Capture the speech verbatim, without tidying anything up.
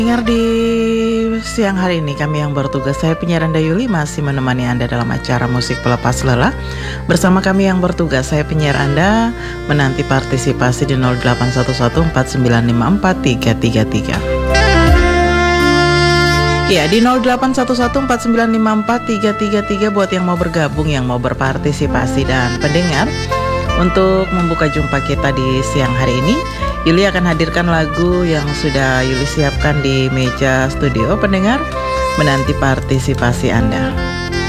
Dengar di siang hari ini kami yang bertugas, saya penyiar Anda Yuli masih menemani Anda dalam acara musik pelepas lelah. Bersama kami yang bertugas, saya penyiar Anda menanti partisipasi di nol delapan satu satu empat sembilan lima empat tiga tiga tiga. Ya, di nol delapan satu satu empat sembilan lima empat tiga tiga tiga buat yang mau bergabung, yang mau berpartisipasi. Dan pendengar, untuk membuka jumpa kita di siang hari ini, Yuli akan hadirkan lagu yang sudah Yuli siapkan di meja studio. Pendengar, menanti partisipasi Anda.